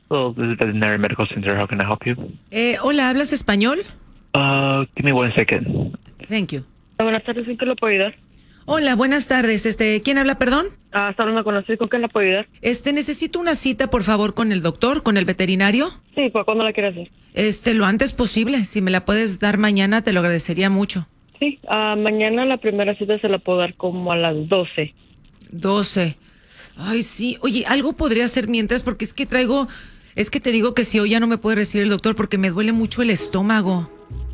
Hello, this is Veterinary Medical Center. How can I help you? Hola, ¿hablas español? Give me 1 second. Thank you. Buenas tardes, ¿en qué lo puedo ayudar? Hola, buenas tardes. ¿Quién habla, perdón? Está hablando con usted, ¿con qué la puedo ayudar? Necesito una cita, por favor, con el doctor, con el veterinario. Sí, ¿para cuándo la quiere hacer? Lo antes posible. Si me la puedes dar mañana, te lo agradecería mucho. Sí, mañana la primera cita se la puedo dar como a las 12. 12. Ay, sí. Oye, algo podría hacer mientras, porque es que te digo que si hoy ya no me puede recibir el doctor porque me duele mucho el estómago.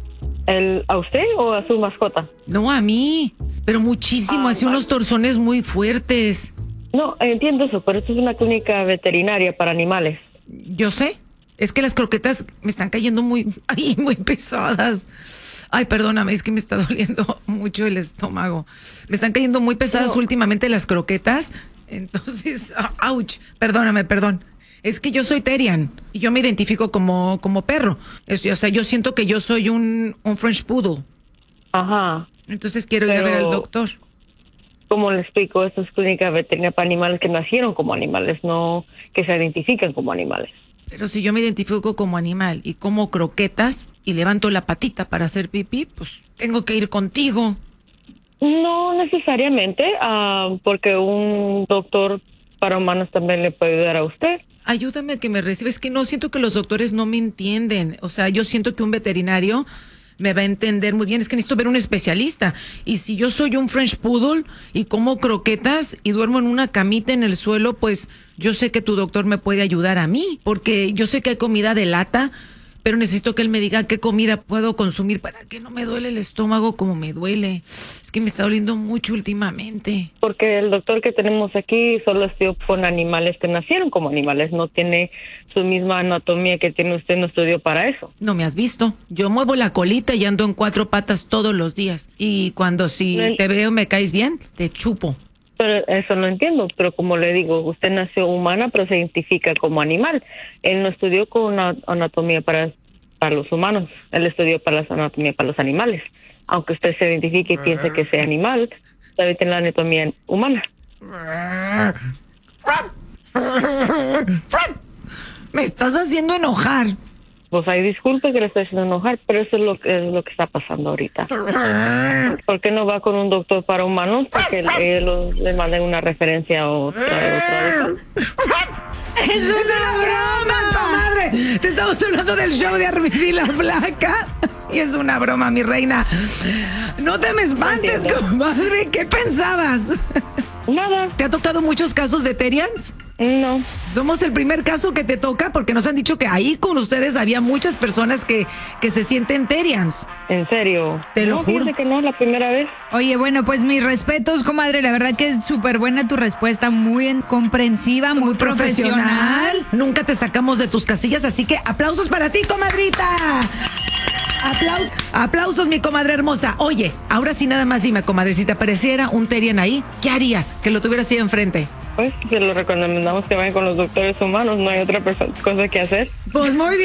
¿A usted o a su mascota? No, a mí, pero muchísimo, así unos torzones muy fuertes. No, entiendo eso, pero esto es una clínica veterinaria para animales. Yo sé, es que las croquetas me están cayendo muy pesadas. Ay, perdóname, es que me está doliendo mucho el estómago. Me están cayendo muy pesadas últimamente las croquetas, entonces, ouch, perdóname. Es que yo soy Terrian y yo me identifico como perro. O sea, yo siento que yo soy un French Poodle. Ajá. Entonces quiero ir a ver al doctor. ¿Cómo le explico? Esto es clínica veterinaria para animales que nacieron como animales, no que se identifican como animales. Pero si yo me identifico como animal y como croquetas y levanto la patita para hacer pipí, pues tengo que ir contigo. No necesariamente, porque un doctor para humanos también le puede ayudar a usted. Ayúdame a que me reciba. Es que no, siento que los doctores no me entienden. O sea, yo siento que un veterinario me va a entender muy bien. Es que necesito ver un especialista. Y si yo soy un French Poodle y como croquetas y duermo en una camita en el suelo, pues yo sé que tu doctor me puede ayudar a mí. Porque yo sé que hay comida de lata, pero necesito que él me diga qué comida puedo consumir para que no me duele el estómago como me duele. Es que me está doliendo mucho últimamente. Porque el doctor que tenemos aquí solo estudió con animales que nacieron como animales, no tiene su misma anatomía que tiene usted, no estudió para eso. No me has visto. Yo muevo la colita y ando en 4 patas todos los días. Y cuando te veo me caes bien, te chupo. Pero eso no entiendo, pero como le digo, usted nació humana, pero se identifica como animal. Él no estudió con una anatomía para los humanos, él estudió para la anatomía para los animales. Aunque usted se identifique y piense que sea animal, todavía tiene la anatomía humana. Me estás haciendo enojar. Pues hay disculpe que le estoy haciendo enojar, pero eso es lo que está pasando ahorita. ¿Por qué no va con un doctor para humanos? Porque le manden una referencia a otra. ¡Es una broma, comadre! Te estamos hablando del show de Armidi la Flaca. Y es una broma, mi reina. No te me espantes, comadre. ¿Qué pensabas? Nada. ¿Te ha tocado muchos casos de Terrians? No. Somos el primer caso que te toca porque nos han dicho que ahí con ustedes había muchas personas que se sienten Terrians. ¿En serio? Te lo juro. Fíjate que no, la primera vez. Oye, bueno, pues mis respetos, comadre. La verdad que es súper buena tu respuesta, muy comprensiva, muy profesional. Nunca te sacamos de tus casillas, así que aplausos para ti, comadrita. Aplausos, mi comadre hermosa. Oye, ahora sí nada más dime, comadre, si te apareciera un Terrian ahí, ¿qué harías? Que lo tuvieras ahí enfrente. Pues se lo recomendamos que vayan con los doctores humanos, no hay otra cosa que hacer. Pues muy bien.